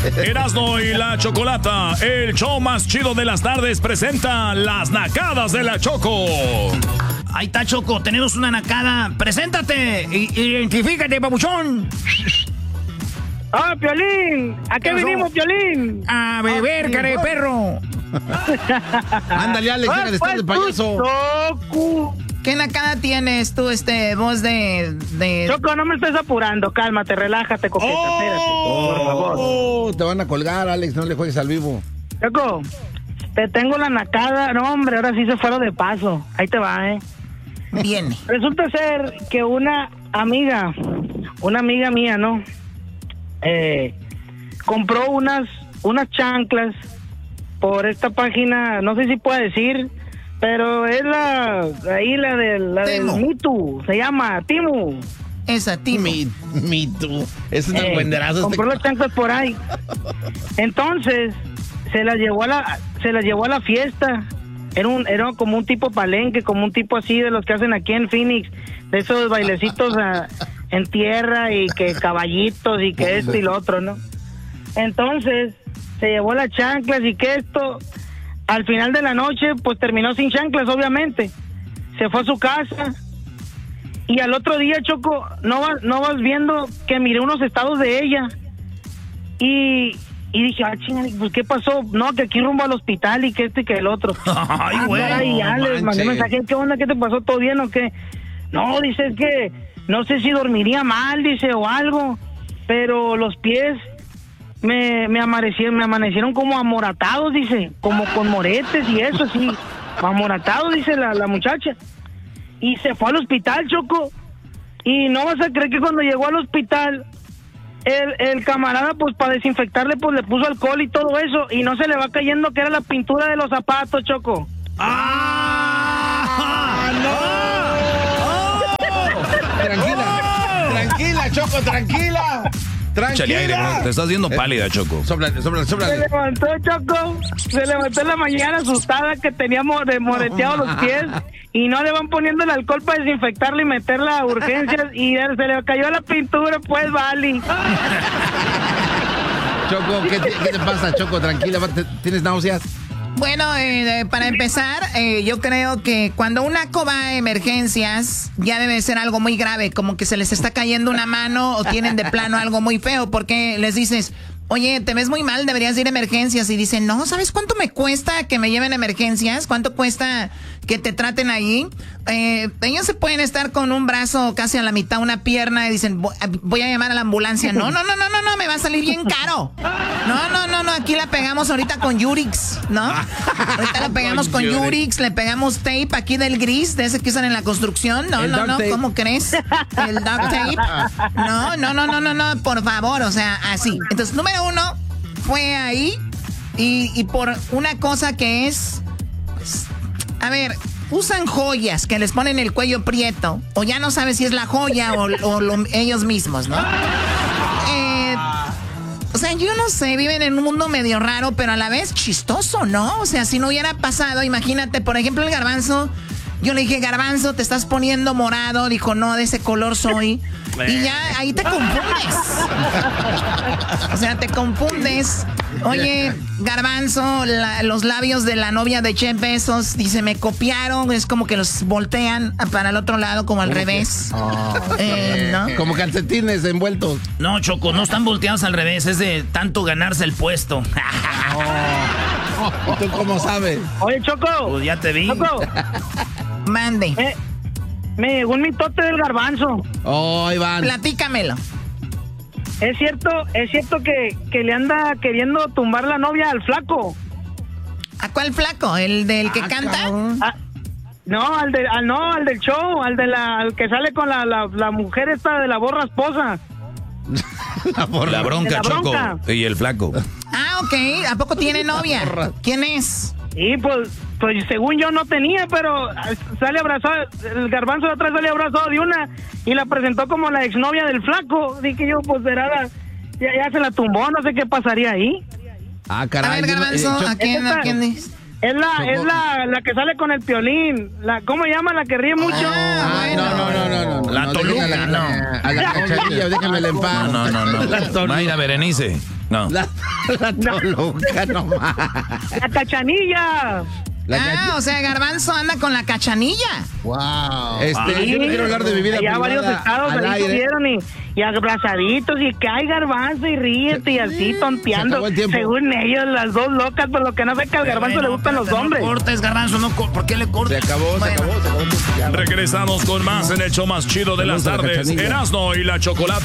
Erasmo y la Chocolata, el show más chido de las tardes, presenta las nacadas de la Choco. Ahí está, Choco, tenemos una nacada. Preséntate, identifícate, babuchón. ¡Ah, Piolín! ¿A qué vinimos, Piolín? A beber, cara de perro. Ándale, Alex, deja de estar de payaso. Choco. ¿Qué nacada tienes tú, voz de...? Choco, no me estés apurando, cálmate, relájate, coqueta, espérate, por favor. Te van a colgar, Alex, no le juegues al vivo. Choco, te tengo la nacada. No, hombre, ahora sí se fueron de paso. Ahí te va, Viene. Resulta ser que una amiga mía, ¿no? Compró unas chanclas por esta página, no sé si puedo decir, pero es la del Mitu, se llama Timu. Esa, Timu. Mitu. Es un buenderazo. Compró las chanclas por ahí. Entonces, se las llevó a la fiesta. Era como un tipo palenque, como un tipo así de los que hacen aquí en Phoenix, de esos bailecitos en tierra y que caballitos y que esto y lo otro, ¿no? Entonces, se llevó las chanclas y que esto, al final de la noche, pues terminó sin chanclas, obviamente. Se fue a su casa y al otro día, Choco, no vas viendo que miré unos estados de ella y dije, chinga, pues ¿qué pasó? No, que aquí rumbo al hospital y que este y que el otro. Ay, güey. Ya les mandé mensaje, ¿qué onda? ¿Qué te pasó? ¿Todo bien o qué? No, dice, es que no sé si dormiría mal, dice, o algo, pero los pies me amanecieron como amoratados, dice, como con moretes y eso, así, amoratados, dice la muchacha. Y se fue al hospital, Choco, y no vas a creer que cuando llegó al hospital, el camarada, pues para desinfectarle, pues le puso alcohol y todo eso, y no se le va cayendo que era la pintura de los zapatos, Choco. Tranquila, Choco, tranquila. Échale aire, bro. Te estás viendo pálida, Choco. Sóplale. Se levantó, Choco, se levantó en la mañana asustada que teníamos moreteados los pies y no le van poniendo el alcohol para desinfectarle y meterla a urgencias y se le cayó la pintura, pues, vale. Choco, ¿qué te pasa, Choco? Tranquila, ¿tienes náuseas? Bueno, para empezar, yo creo que cuando un naco va a emergencias, ya debe ser algo muy grave, como que se les está cayendo una mano o tienen de plano algo muy feo, porque les dices, oye, te ves muy mal, deberías ir a emergencias, y dicen, no, ¿sabes cuánto me cuesta que me lleven a emergencias? ¿Cuánto cuesta que te traten ahí? Ellos se pueden estar con un brazo casi a la mitad, una pierna, y dicen, voy a llamar a la ambulancia. No, me va a salir bien caro. No, aquí la pegamos ahorita con Yurix, ¿no? Ahorita la pegamos con Yurix, le pegamos tape aquí del gris, de ese que usan en la construcción. No, ¿cómo crees? El duct tape. No, por favor, o sea, así. Entonces, número uno, fue ahí, y por una cosa que es, pues, a ver, usan joyas que les ponen el cuello prieto, o ya no sabes si es la joya o ellos mismos, ¿no? O sea, yo no sé, viven en un mundo medio raro, pero a la vez chistoso, ¿no? O sea, si no hubiera pasado, imagínate, por ejemplo, el Garbanzo. Yo le dije, Garbanzo, te estás poniendo morado. Dijo, no, de ese color soy. Y ya ahí te confundes. O sea, te confundes. Oye, Garbanzo, los labios de la novia de Jeff Bezos, dice, me copiaron. Es como que los voltean para el otro lado, como al revés. ¿No? Como calcetines envueltos. No, Choco, no están volteados al revés. Es de tanto ganarse el puesto. ¿Y tú cómo sabes? Oye, Choco. Pues ya te vi. Choco. Mande. Me llegó un mitote del Garbanzo. Oh, Iván. Platícamelo. ¿Es cierto que le anda queriendo tumbar la novia al flaco? ¿A cuál flaco? ¿El del que canta? No, al del show, al que sale con la mujer esta de la borra esposa. La bronca, Choco. Y el flaco. Ah, ok. ¿A poco tiene novia? ¿Quién es? Y pues según yo no tenía, pero sale abrazado, el Garbanzo de atrás sale abrazado de una y la presentó como la exnovia del flaco. Dije yo, pues será ya se la tumbó, no sé qué pasaría ahí. Ah, caray. A ver, Garbanzo, ¿a quién dices? Es la que sale con el Piolín. ¿Cómo se llama? La que ríe mucho. No. La Toluca, no. A la Cachanilla, déjamela en paz. No. Mayra Berenice. No. La Toluca, no más. La Cachanilla. O sea, Garbanzo anda con la Cachanilla. Wow. Yo no quiero hablar de mi vida allá privada varios estados al ahí aire. subieron y abrazaditos y que hay Garbanzo y ríete y así tonteando. Según ellos, las dos locas, por lo que no sé que al Garbanzo le gustan los hombres. No cortes, Garbanzo, ¿por qué le cortes? Se acabó. Regresamos con más en el show más chido de las tardes. Erasmo y la Chocolata.